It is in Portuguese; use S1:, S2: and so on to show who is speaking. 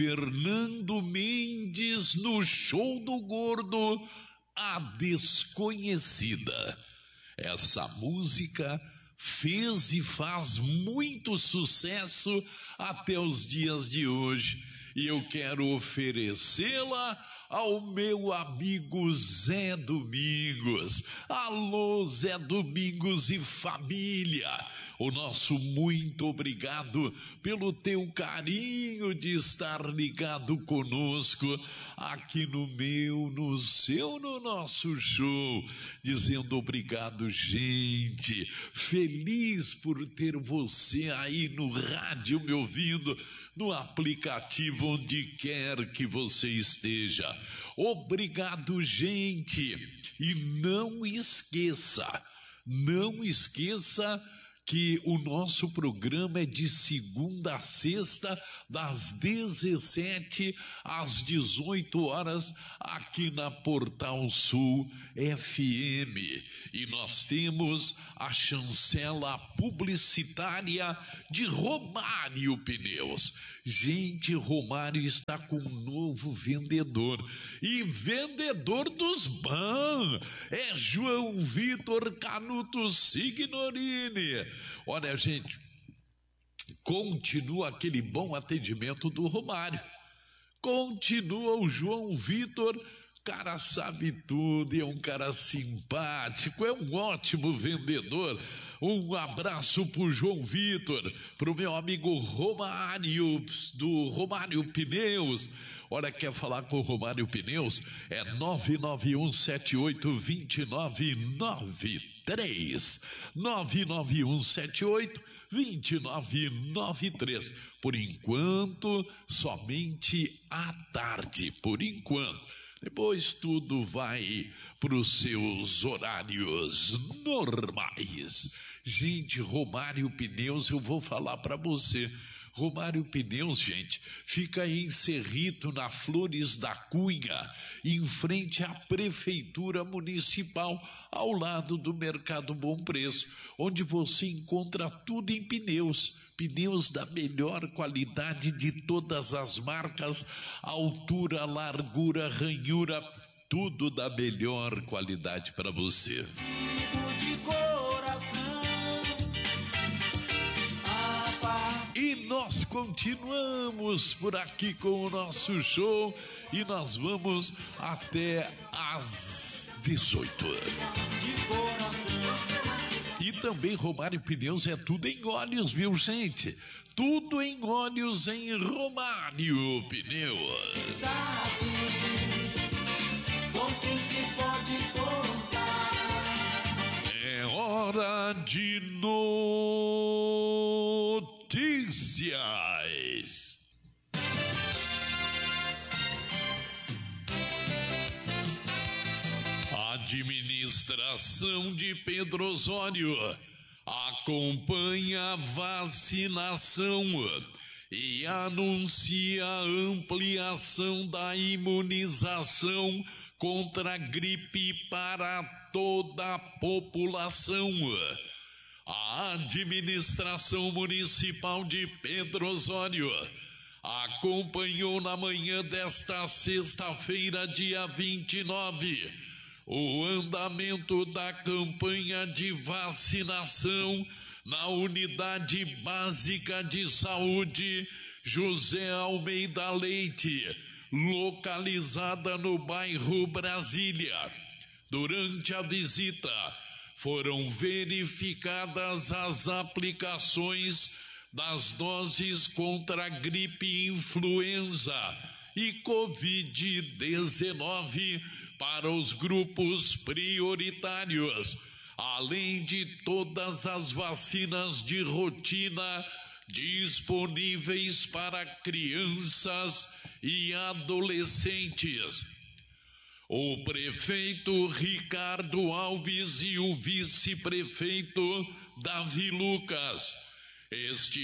S1: Fernando Mendes no Show do Gordo, A Desconhecida. Essa música fez e faz muito sucesso até os dias de hoje, e eu quero oferecê-la ao meu amigo Zé Domingos. Alô, Zé Domingos e família, o nosso muito obrigado pelo teu carinho de estar ligado conosco aqui no nosso show, dizendo obrigado, gente, feliz por ter você aí no rádio me ouvindo, no aplicativo, onde quer que você esteja. Obrigado, gente, e não esqueça que o nosso programa é de segunda a sexta, das 17 às 18 horas, aqui na Portal Sul FM. E nós temos a chancela publicitária de Romário Pneus. Gente, Romário está com um novo vendedor. E vendedor dos bons é João Vitor Canuto Signorini. Olha, gente, continua aquele bom atendimento do Romário, continua o João Vitor, cara sabe tudo, é um cara simpático, é um ótimo vendedor. Um abraço pro João Vitor, pro meu amigo Romário, do Romário Pneus. Olha, quer falar com o Romário Pneus? É 991782993. 991782993. Por enquanto, somente à tarde, por enquanto. Depois tudo vai para os seus horários normais. Gente, Romário Pneus, eu vou falar para você. Romário Pneus, gente, fica em Cerrito, na Flores da Cunha, em frente à Prefeitura Municipal, ao lado do Mercado Bom Preço, onde você encontra tudo em pneus. Pneus da melhor qualidade de todas as marcas, altura, largura, ranhura, tudo da melhor qualidade para você. E nós continuamos por aqui com o nosso show e nós vamos até às 18. E também Romário Pneus é tudo em óleos, viu, gente? Tudo em óleos em Romário Pneus.
S2: Sabe com quem se pode contar?
S1: É hora de notícias. Administração de Pedro Osório acompanha a vacinação e anuncia a ampliação da imunização contra a gripe para toda a população. A administração municipal de Pedro Osório acompanhou na manhã desta sexta-feira, dia 29, o andamento da campanha de vacinação na Unidade Básica de Saúde José Almeida Leite, localizada no bairro Brasília. Durante a visita, foram verificadas as aplicações das doses contra a gripe influenza e Covid-19 para os grupos prioritários, além de todas as vacinas de rotina disponíveis para crianças e adolescentes. O prefeito Ricardo Alves e o vice-prefeito Davi Lucas